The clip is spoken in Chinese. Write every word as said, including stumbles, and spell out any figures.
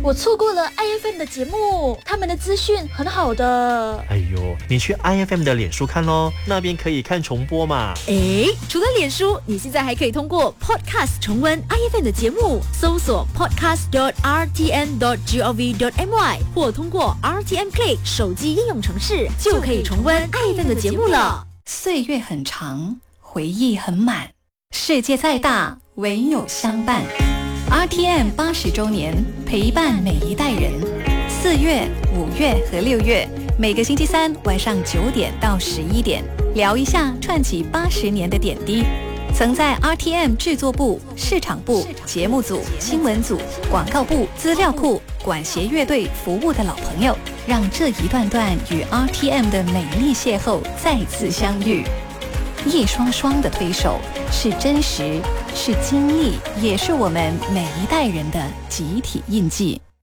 我错过了 I F M 的节目，他们的资讯很好的。 哎呦，你去 I F M 的脸书看咯，那边可以看重播嘛。 诶，除了脸书，你现在还可以通过 Podcast 重温 I F M 的节目，搜索 podcast dot r t n dot gov dot my 或通过 R T M Play 手机应用程式，就可以重温 I F M 的节目了。 岁月很长，回忆很满，世界再大，唯有相伴。R T M 八十周年，陪伴每一代人。四月、五月和六月，每个星期三晚上九点到十一点，聊一下串起八十年的点滴。曾在 R T M 制作部、市场部、节目组、新闻组、广告部、资料库、管弦乐队服务的老朋友，让这一段段与 R T M 的美丽邂逅再次相遇。一双双的推手，是真实，是经历，也是我们每一代人的集体印记。